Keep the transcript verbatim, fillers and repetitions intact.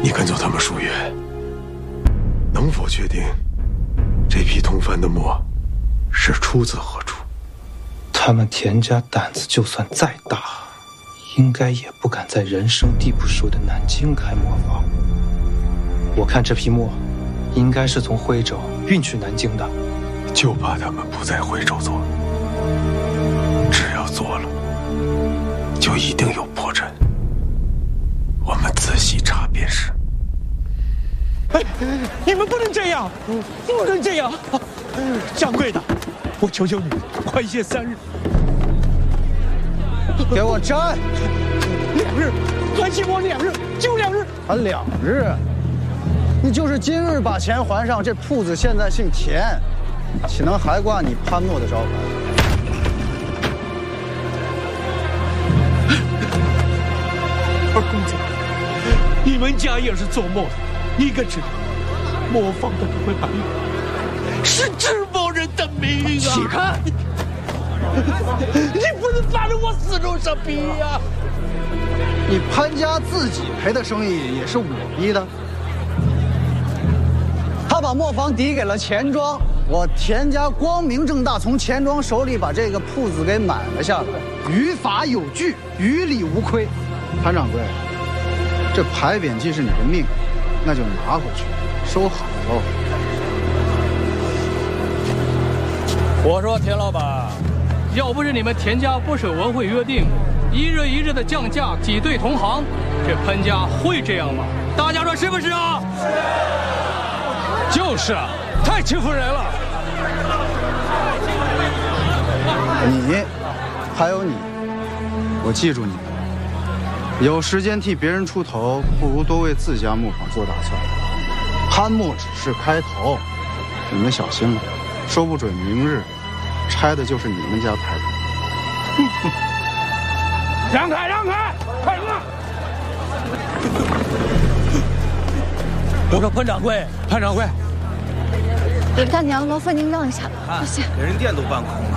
你跟走他们数月，能否确定这批通番的墨是出自何处？ 他们田家胆子就算再大，应该也不敢在人生地不熟的南京开磨坊。我看这批墨，应该是从徽州运去南京的。 就怕他们不在徽州做，只要做了，就一定有破绽。我们仔细查便是。 哎，你们不能这样，不能这样！掌柜的，我求求你，宽限三日。 给我站！ 两日，还欠我两日，就两日。 还两日？你就是今日把钱还上，这铺子现在姓田，岂能还挂你潘墨的招牌？ 二公子，你们家也是做墨的，你可知道，磨坊的不会白玉，是织墨人的命啊！ 起开！ 你不能扒着我死路上逼呀！ 你潘家自己赔的生意也是我逼的。他把磨坊抵给了钱庄，我田家光明正大从钱庄手里把这个铺子给买了下来，于法有据，于理无亏。潘掌柜，这牌匾既是你的命，那就拿回去，收好喽。 我说田老板，要不是你们田家不守文会约定，一日一日的降价挤兑同行，这潘家会这样吗？大家说是不是啊？是。就是啊，太欺负人了。 你，还有你，我记住你了。有时间替别人出头，不如多为自家木坊做打算。潘墨只是开头，你们小心了，说不准明日拆的就是你们家牌匾。 让开，让开，快让！ 我说潘掌柜，潘掌柜， 李干娘，劳烦您让一下， 看谢谢。 给人店都搬空了。